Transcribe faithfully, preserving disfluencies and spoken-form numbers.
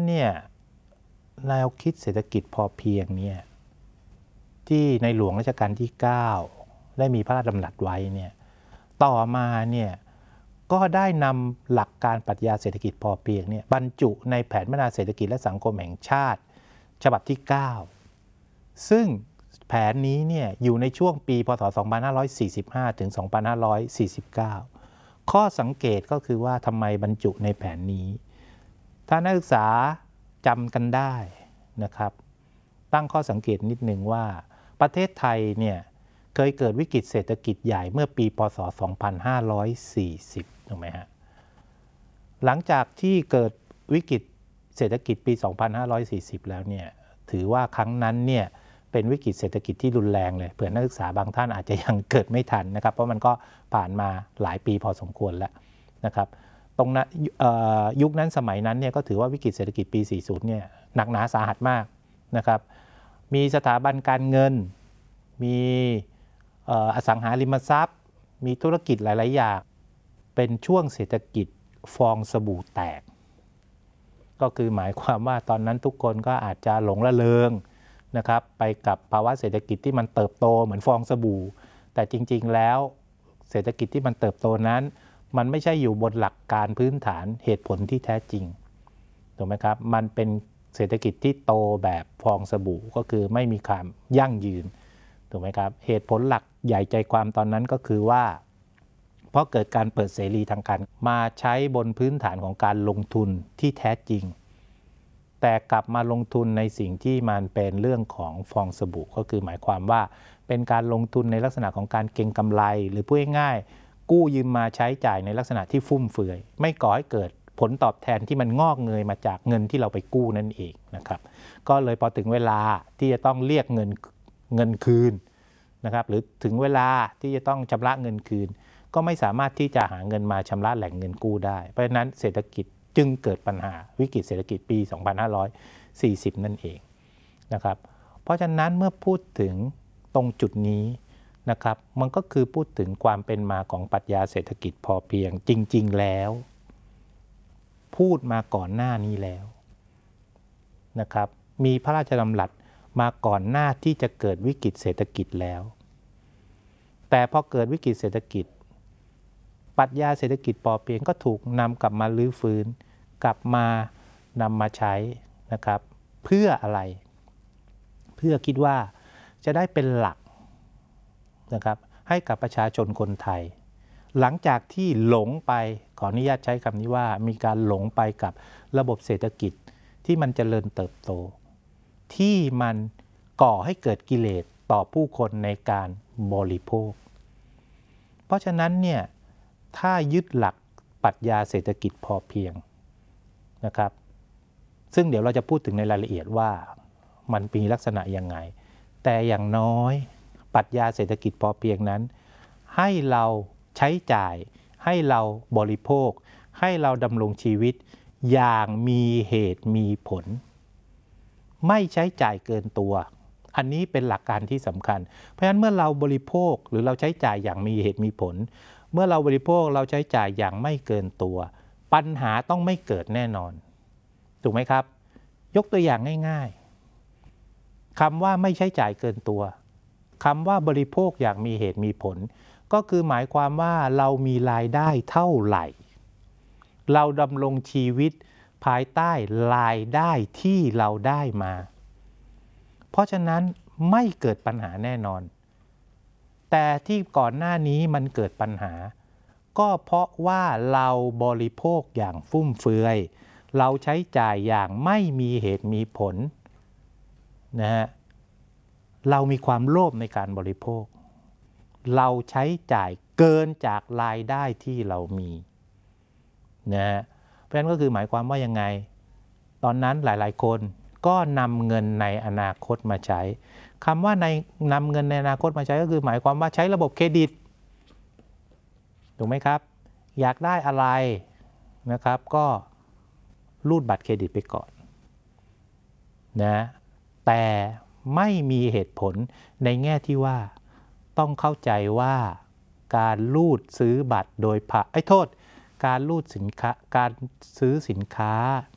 เนี่ยแนวคิดเศรษฐกิจพอเพียงเนี่ยที่ในหลวงรัชกาลที่เก้าได้มีพระราชดำรัสไว้เนี่ยต่อมาเนี่ยก็ได้นำหลักการปรัชญาเศรษฐกิจพอเพียงเนี่ยบรรจุในแผนพัฒนาเศรษฐกิจและสังคมแห่งชาติฉบับที่เก้าซึ่งแผนนี้เนี่ยอยู่ในช่วงปีพ.ศ. สองพันห้าร้อยสี่สิบห้า ถึง สองพันห้าร้อยสี่สิบเก้า ข้อสังเกตก็คือว่าทำไมบรรจุในแผนนี้ถ้านักศึกษาจำกันได้นะครับตั้งข้อสังเกตนิดหนึ่งว่าประเทศไทยเนี่ยเคยเกิดวิกฤตเศรษฐกิจใหญ่เมื่อปีพ.ศ. สองพันห้าร้อยสี่สิบถูกไหมฮะหลังจากที่เกิดวิกฤตเศรษฐกิจปี สองพันห้าร้อยสี่สิบ แล้วเนี่ยถือว่าครั้งนั้นเนี่ยเป็นวิกฤตเศรษฐกิจที่รุนแรงเลยเผื่อนักศึกษาบางท่านอาจจะยังเกิดไม่ทันนะครับเพราะมันก็ผ่านมาหลายปีพอสมควรแล้วนะครับตรงนั้นยุคนั้นสมัยนั้นเนี่ยก็ถือว่าวิกฤตเศรษฐกิจปี สี่สิบ เนี่ยหนักหนาสาหัสมากนะครับมีสถาบันการเงินมีอสังหาริมทรัพย์มีธุรกิจหลายๆอย่างเป็นช่วงเศรษฐกิจฟองสบู่แตกก็คือหมายความว่าตอนนั้นทุกคนก็อาจจะหลงระเริงนะครับไปกับภาวะเศรษฐกิจที่มันเติบโตเหมือนฟองสบู่แต่จริงๆแล้วเศรษฐกิจที่มันเติบโตนั้นมันไม่ใช่อยู่บนหลักการพื้นฐานเหตุผลที่แท้จริงถูกไหมครับมันเป็นเศรษฐกิจที่โตแบบฟองสบู่ก็คือไม่มีความยั่งยืนถูกไหมครับเหตุผลหลักใหญ่ใจความตอนนั้นก็คือว่าเพราะเกิดการเปิดเสรีทางการมาใช้บนพื้นฐานของการลงทุนที่แท้จริงแต่กลับมาลงทุนในสิ่งที่มันเป็นเรื่องของฟองสบู่ก็คือหมายความว่าเป็นการลงทุนในลักษณะของการเก็งกำไรหรือพูดง่ายๆกู้ยืมมาใช้จ่ายในลักษณะที่ฟุ่มเฟือยไม่ก่อให้เกิดผลตอบแทนที่มันงอกเงยมาจากเงินที่เราไปกู้นั่นเองนะครับก็เลยพอถึงเวลาที่จะต้องเรียกเงินเงินคืนนะครับหรือถึงเวลาที่จะต้องชำระเงินคืนก็ไม่สามารถที่จะหาเงินมาชำระแหล่งเงินกู้ได้เพราะฉะนั้นเศรษฐกิจจึงเกิดปัญหาวิกฤตเศรษฐกิจปี สองพันห้าร้อยสี่สิบ นั่นเองนะครับเพราะฉะนั้นเมื่อพูดถึงตรงจุดนี้นะครับมันก็คือพูดถึงความเป็นมาของปรัชญาเศรษฐกิจพอเพียงจริงๆแล้วพูดมาก่อนหน้านี้แล้วนะครับมีพระราชดำรัสมาก่อนหน้าที่จะเกิดวิกฤตเศรษฐกิจแล้วแต่พอเกิดวิกฤตเศรษฐกิจปรัชญาเศรษฐกิจพอเพียงก็ถูกนำกลับมาลื้อฟื้นกลับมานำมาใช้นะครับเพื่ออะไรเพื่อคิดว่าจะได้เป็นหลักนะครับให้กับประชาชนคนไทยหลังจากที่หลงไปขออนุญาตใช้คำนี้ว่ามีการหลงไปกับระบบเศรษฐกิจที่มันเจริญเติบโตที่มันก่อให้เกิดกิเลสต่อผู้คนในการบริโภคเพราะฉะนั้นเนี่ยถ้ายึดหลักปรัชญาเศรษฐกิจพอเพียงนะครับซึ่งเดี๋ยวเราจะพูดถึงในรายละเอียดว่ามันมีลักษณะยังไงแต่อย่างน้อยปรัชญาเศรษฐกิจพอเพียงนั้นให้เราใช้จ่ายให้เราบริโภคให้เราดำรงชีวิตอย่างมีเหตุมีผลไม่ใช้จ่ายเกินตัวอันนี้เป็นหลักการที่สำคัญเพราะฉะนั้นเมื่อเราบริโภคหรือเราใช้จ่ายอย่างมีเหตุมีผลเมื่อเราบริโภคเราใช้จ่ายอย่างไม่เกินตัวปัญหาต้องไม่เกิดแน่นอนถูกไหมครับยกตัวอย่างง่ายๆคำว่าไม่ใช้จ่ายเกินตัวคำว่าบริโภคอย่างมีเหตุมีผลก็คือหมายความว่าเรามีรายได้เท่าไหร่เราดำรงชีวิตภายใต้รายได้ที่เราได้มาเพราะฉะนั้นไม่เกิดปัญหาแน่นอนแต่ที่ก่อนหน้านี้มันเกิดปัญหาก็เพราะว่าเราบริโภคอย่างฟุ่มเฟือยเราใช้จ่ายอย่างไม่มีเหตุมีผลนะฮะเรามีความโลภในการบริโภคเราใช้จ่ายเกินจากรายได้ที่เรามีนะฮะเพราะฉะนั้นก็คือหมายความว่ายังไงตอนนั้นหลายๆคนก็นำเงินในอนาคตมาใช้คำว่าในนำเงินในอนาคตมาใช้ก็คือหมายความว่าใช้ระบบเครดิตถูกไหมครับอยากได้อะไรนะครับก็รูดบัตรเครดิตไปก่อนนะแต่ไม่มีเหตุผลในแง่ที่ว่าต้องเข้าใจว่าการรูดซื้อบัตรโดยผ่าไอ้โทษการรูดสินค้าการซื้อสินค้า